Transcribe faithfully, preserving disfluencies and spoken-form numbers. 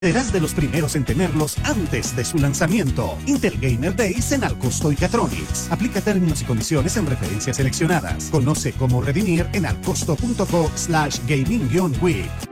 Serás de los primeros en tenerlos antes de su lanzamiento. Intel Gamer Days en Alcosto y Catronics. Aplica términos y condiciones en referencias seleccionadas. Conoce cómo redimir en alcosto punto co slash gaming-week.